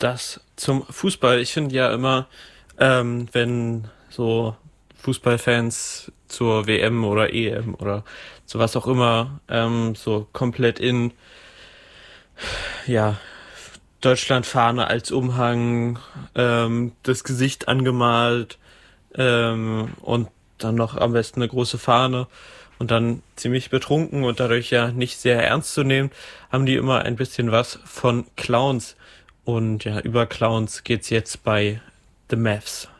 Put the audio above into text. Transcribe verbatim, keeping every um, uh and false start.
Das zum Fußball. Ich finde ja immer, ähm, wenn so Fußballfans zur W M oder E M oder zu was auch immer ähm, so komplett in ja Deutschlandfahne als Umhang, ähm, das Gesicht angemalt ähm, und dann noch am besten eine große Fahne und dann ziemlich betrunken und dadurch ja nicht sehr ernst zu nehmen, haben die immer ein bisschen was von Clowns. Und ja, über Clowns geht's jetzt bei The Mavs.